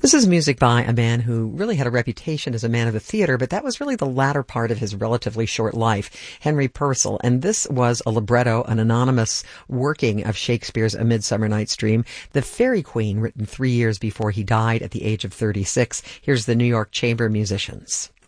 This is music by a man who really had a reputation as a man of the theater, but that was really the latter part of his relatively short life, Henry Purcell. And this was a libretto, an anonymous working of Shakespeare's A Midsummer Night's Dream, The Fairy Queen, written 3 years before he died at the age of 36. Here's the New York Chamber Musicians.